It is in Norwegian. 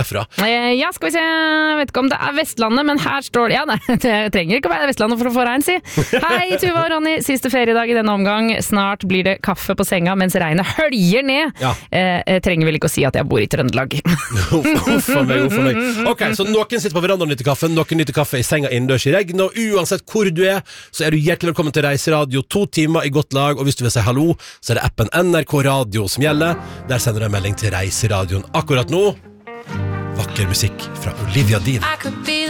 fra? Ja, skal vi se, jeg vet ikke om det Vestlandet, men her står det, ja nei, det trenger ikke å være Vestlandet for å få regn, si. Hei Tuva og Ronny, siste feriedag i denne omgang, snart blir det kaffe på senga mens regnet høljer ned. Ja. Jeg trenger vel ikke å si at jeg bor i Trøndelag. Uff for meg. Ok, så noen sitter på verandaen og nyter kaffe, noen nyter kaffe i senga innendørs i regn, og uansett hvor du så du hjertelig velkommen til Reiseradio, 2 timer i godt lag, og hvis du vil si hallo, så det appen NRK Radio som gjelder. Der sender du en melding til Reiseradioen akkurat nå. Vakker musikk fra Olivia Dean.